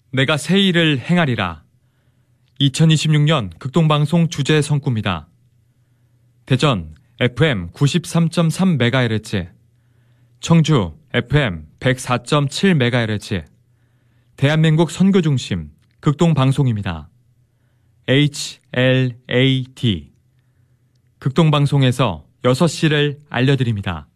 내가 새 일을 행하리라. 2026년 극동방송 주제 성구입니다. 대전 FM 93.3MHz, 청주 FM 104.7MHz, 대한민국 선교중심 극동방송입니다. HLAT. 극동방송에서 6시를 알려드립니다.